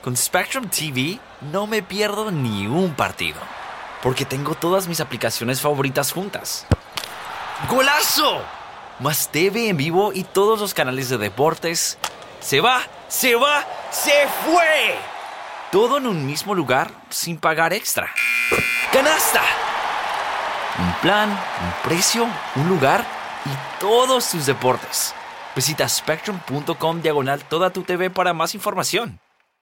Con Spectrum TV no me pierdo ni un partido, porque tengo todas mis aplicaciones favoritas juntas. ¡Golazo! Más TV en vivo y todos los canales de deportes. ¡Se va! ¡Se va! ¡Se fue! Todo en un mismo lugar sin pagar extra. ¡Canasta! Un plan, un precio, un lugar y todos tus deportes. Visita spectrum.com/toda tu TV para más información.